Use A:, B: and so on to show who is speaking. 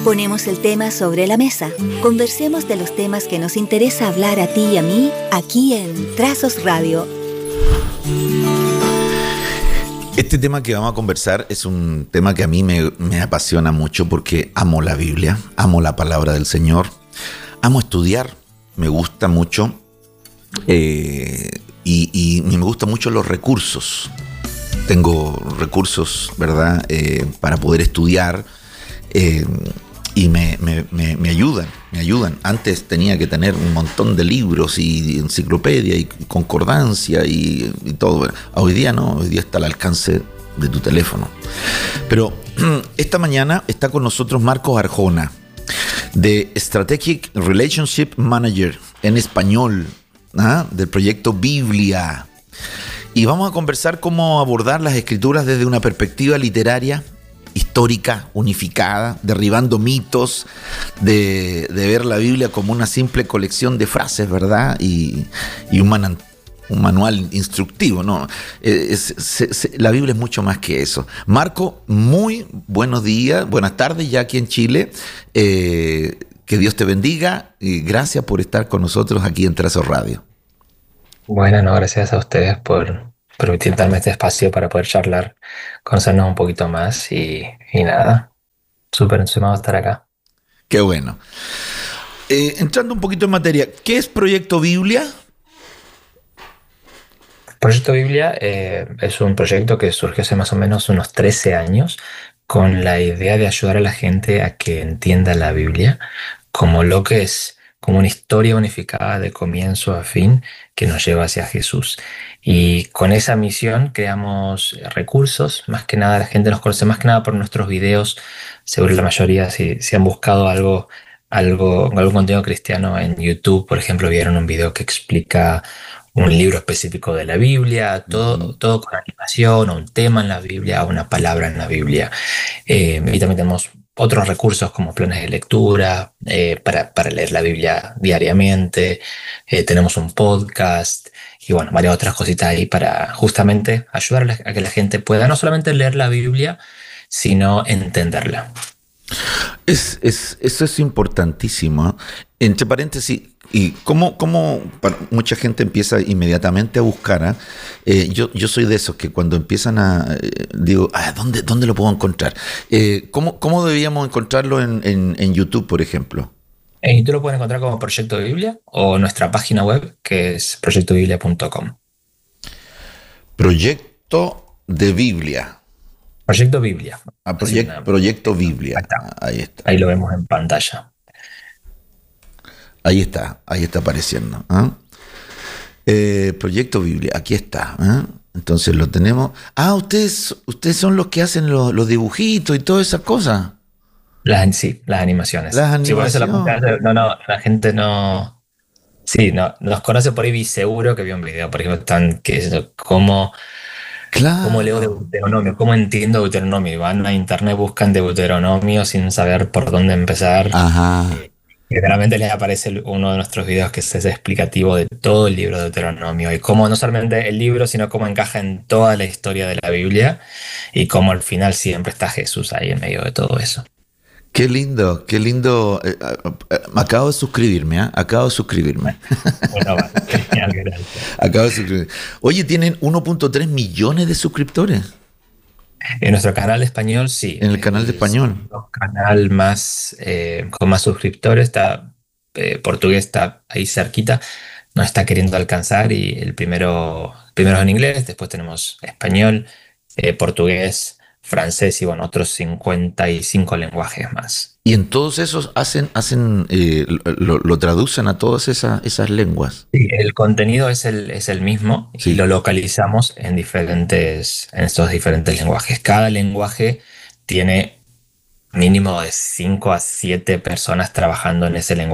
A: Ponemos el tema sobre la mesa. Conversemos de los temas que nos interesa hablar a ti y a mí, aquí en Trazos Radio.
B: Este tema que vamos a conversar es un tema que a mí me apasiona mucho porque amo la Biblia, amo la palabra del Señor, amo estudiar, me gusta mucho y me gustan mucho los recursos. Tengo recursos, ¿verdad?, para poder estudiar y me ayudan. Antes tenía que tener un montón de libros y enciclopedia y concordancia y todo. Hoy día no, hoy día está al alcance de tu teléfono. Pero esta mañana está con nosotros Marcos Arjona, de Strategic Relationship Manager en español, del proyecto Biblia. Y vamos a conversar cómo abordar las escrituras desde una perspectiva literaria, histórica, unificada, derribando mitos, de ver la Biblia como una simple colección de frases, ¿verdad? Y un manual instructivo, ¿no? La Biblia es mucho más que eso. Marco, muy buenos días, buenas tardes ya aquí en Chile. Que Dios te bendiga y gracias por estar con nosotros aquí en Trazos Radio.
C: Bueno, no, gracias a ustedes por permitir darme este espacio para poder charlar, conocernos un poquito más y nada, súper entusiasmado de estar acá.
B: Qué bueno. Entrando un poquito en materia, ¿qué es Proyecto Biblia?
C: Proyecto Biblia es un proyecto que surgió hace más o menos unos 13 años con la idea de ayudar a la gente a que entienda la Biblia como lo que es, como una historia unificada de comienzo a fin que nos lleva hacia Jesús. Y con esa misión creamos recursos, más que nada la gente nos conoce más que nada por nuestros videos, seguro la mayoría si han buscado algún contenido cristiano en YouTube, por ejemplo, vieron un video que explica un libro específico de la Biblia, todo con animación, o un tema en la Biblia, o una palabra en la Biblia. Y también tenemos otros recursos como planes de lectura para leer la Biblia diariamente. Tenemos un podcast y bueno, varias otras cositas ahí para justamente ayudar a que la gente pueda no solamente leer la Biblia, sino entenderla.
B: Eso es importantísimo. Entre paréntesis, y cómo mucha gente empieza inmediatamente a buscar. Yo soy de esos que cuando empiezan digo, ¿dónde lo puedo encontrar? ¿Cómo deberíamos encontrarlo en YouTube, por ejemplo?
C: En YouTube lo pueden encontrar como Proyecto Biblia o nuestra página web que es proyectobiblia.com.
B: Proyecto de Biblia.
C: Proyecto Biblia.
B: Proyecto Biblia.
C: Ahí está. Ahí lo vemos en pantalla.
B: Ahí está apareciendo. Proyecto Biblia, aquí está. Entonces lo tenemos. Ustedes son los que hacen los dibujitos y todas esas cosas.
C: Las animaciones. Sí, por eso la gente no. Sí, no, nos conoce por ahí y seguro que vio un video, por ejemplo, cómo leo Deuteronomio, cómo entiendo Deuteronomio. Van a internet, buscan Deuteronomio sin saber por dónde empezar.
B: Ajá.
C: Generalmente les aparece uno de nuestros videos que es explicativo de todo el libro de Deuteronomio y cómo no solamente el libro, sino cómo encaja en toda la historia de la Biblia y cómo al final siempre está Jesús ahí en medio de todo eso.
B: Qué lindo. Acabo de suscribirme,
C: Bueno, vale, genial, gracias.
B: Acabo de suscribirme. Oye, tienen 1.3 millones de suscriptores.
C: En nuestro canal de español, sí.
B: En el canal de español.
C: El canal con más suscriptores, portugués está ahí cerquita, nos está queriendo alcanzar y el primero es en inglés, después tenemos español, portugués, francés y bueno, otros 55 lenguajes más.
B: Y en todos esos lo traducen a todas esas lenguas.
C: Sí, el contenido es el mismo y lo localizamos en estos diferentes lenguajes. Cada lenguaje tiene mínimo de 5 a 7 personas trabajando en ese lenguaje.